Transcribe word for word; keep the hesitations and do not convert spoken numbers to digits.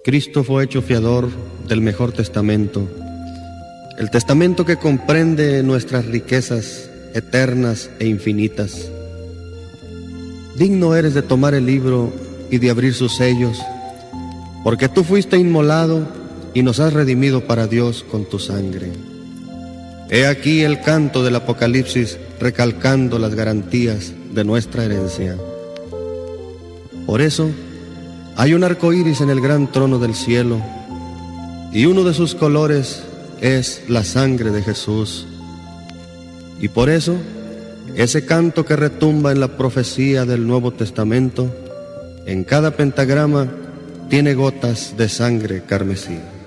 Cristo fue hecho fiador del mejor testamento, el testamento que comprende nuestras riquezas eternas e infinitas. Digno eres de tomar el libro y de abrir sus sellos, porque tú fuiste inmolado y nos has redimido para Dios con tu sangre. He aquí el canto del Apocalipsis recalcando las garantías de nuestra herencia. Por eso, hay un arco iris en el gran trono del cielo, y uno de sus colores es la sangre de Jesús. Y por eso, ese canto que retumba en la profecía del Nuevo Testamento, en cada pentagrama tiene gotas de sangre carmesí.